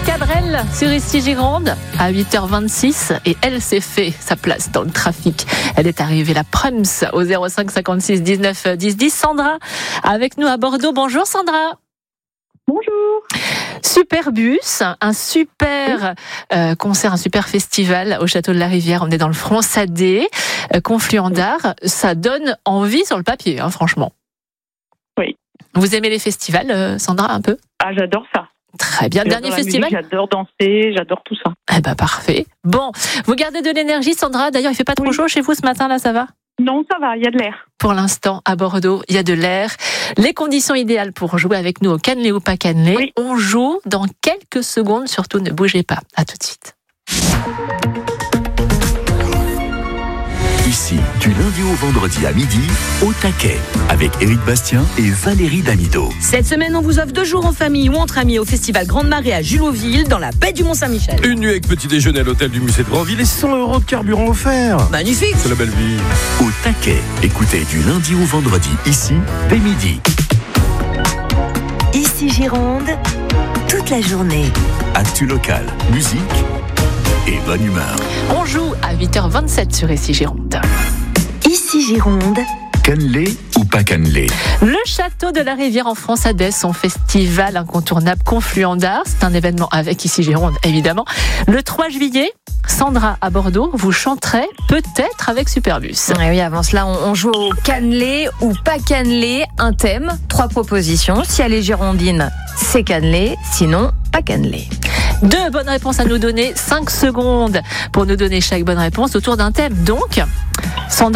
Cabrel sur Ici Gironde à 8h26 et elle s'est fait sa place dans le trafic. Elle est arrivée la Prums au 05 56 19 10 10. Sandra avec nous à Bordeaux. Bonjour Sandra. Bonjour. Superbus, un super concert, un super festival au Château de la Rivière. On est dans le Fronsadé, confluent d'art. Ça donne envie sur le papier, franchement. Oui. Vous aimez les festivals, Sandra, un peu ? Ah, j'adore ça. Très bien. J'adore Dernier la festival ? musique, j'adore danser, j'adore tout ça. Eh ben parfait. Bon, vous gardez de l'énergie, Sandra. D'ailleurs, il fait pas trop chaud chez vous ce matin, là, ça va ? Non, ça va, il y a de l'air. Pour l'instant, à Bordeaux, il y a de l'air. Les conditions idéales pour jouer avec nous au cannelé ou pas cannelé. Oui. On joue dans quelques secondes. Surtout, ne bougez pas. À tout de suite. Ici, du lundi au vendredi à midi, au taquet, avec Éric Bastien et Valérie Damido. Cette semaine, on vous offre 2 jours en famille ou entre amis au Festival Grande Marée à Juloville, dans la baie du Mont-Saint-Michel. Une nuit avec petit déjeuner à l'hôtel du musée de Grandville et 100 € de carburant offert. Magnifique. C'est la belle vie. Au taquet, écoutez du lundi au vendredi, ici, dès midi. Ici Gironde, toute la journée. Actu local, musique et bonne humeur. On joue à 8h27 sur Ici Gironde. Ici Gironde, Cannelé ou pas cannelé? Le Château de la Rivière en Fronsadais, son festival incontournable confluent d'art. C'est un événement avec Ici Gironde, évidemment. Le 3 juillet, Sandra à Bordeaux, vous chanterez peut-être avec Superbus. Et oui, avant cela, on joue au cannelé ou pas cannelé. Un thème, 3 propositions. Si elle est girondine, c'est cannelé. Sinon, pas cannelé. 2 bonnes réponses à nous donner, 5 secondes pour nous donner chaque bonne réponse autour d'un thème. Donc, Sandra